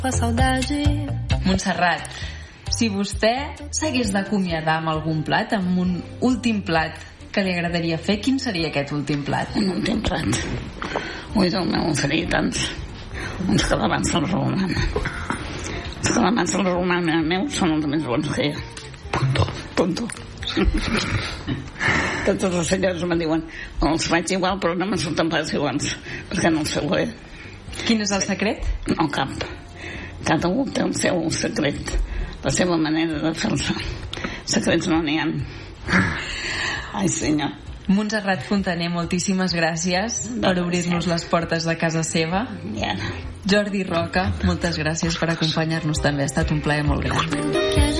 Montserrat, si vostè s'hagués d'acomiadar amb algun plat, amb un últim plat que li agradaria fer, quin seria aquest últim plat? Un últim plat? Ui, Déu meu, en faria tants. Uns calamars a la romana. Els calamars a la romana meus són els més bons que hi ha. Punto. Que tots els senyors me diuen els faig igual però no me surten pas iguals perquè no els feu bé. Quin és el secret? No, cap. Cada un té el seu secret, la seva manera de fer-se. Secrets no n'hi ha. Ai, senyor. Montserrat Fontaner, moltíssimes gràcies per obrir-nos les portes de casa seva. Jordi Roca, moltes gràcies per acompanyar-nos també, ha estat un plaer molt gran.